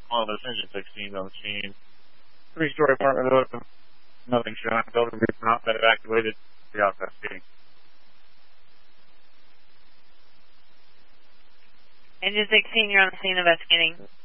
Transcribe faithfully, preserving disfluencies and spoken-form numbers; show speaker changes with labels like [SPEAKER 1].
[SPEAKER 1] One of those engine sixteens on the scene. Three-story apartment building. Nothing showing. Building roof not been evacuated. Three out investigating.
[SPEAKER 2] Engine sixteen, you're on the scene investigating.